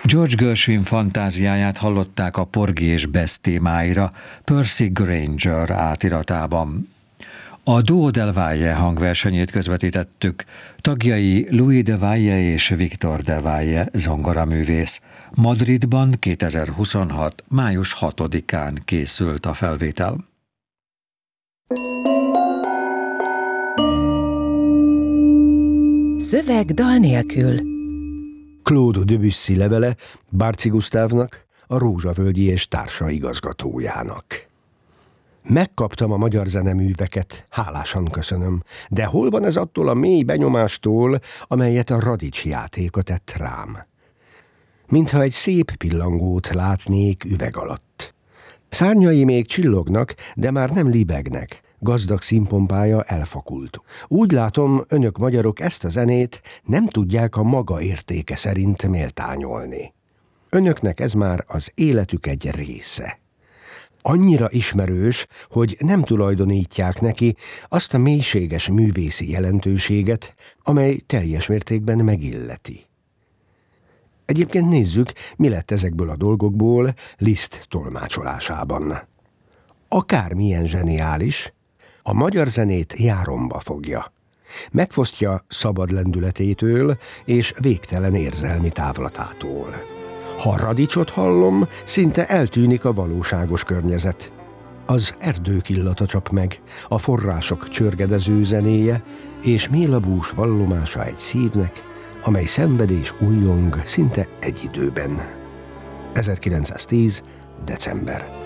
George Gershwin fantáziáját hallották a Porgy és Bess témáira Percy Grainger átiratában. A Duo del Valle hangversenyét közvetítettük, tagjai Louis de Valle és Victor de Valle zongoraművész. Madridban 2026. május 6-án készült a felvétel. Szöveg dal nélkül. Claude Debussy levele Bárci Gusztávnak, a Rózsavölgyi és társa igazgatójának. Megkaptam a magyar zeneműveket, hálásan köszönöm, de hol van ez attól a mély benyomástól, amelyet a Radics játéka tett rám? Mintha egy szép pillangót látnék üveg alatt. Szárnyai még csillognak, de már nem libegnek, gazdag színpompája elfakult. Úgy látom, önök magyarok ezt a zenét nem tudják a maga értéke szerint méltányolni. Önöknek ez már az életük egy része. Annyira ismerős, hogy nem tulajdonítják neki azt a mélységes művészi jelentőséget, amely teljes mértékben megilleti. Egyébként nézzük, mi lett ezekből a dolgokból Liszt tolmácsolásában. Akármilyen zseniális, a magyar zenét járomba fogja. Megfosztja szabad lendületétől és végtelen érzelmi távlatától. Ha Radicsot hallom, szinte eltűnik a valóságos környezet. Az erdők illata csap meg, a források csörgedező zenéje, és mélabús vallomása egy szívnek, amely szenved és újjong szinte egy időben. 1910. december.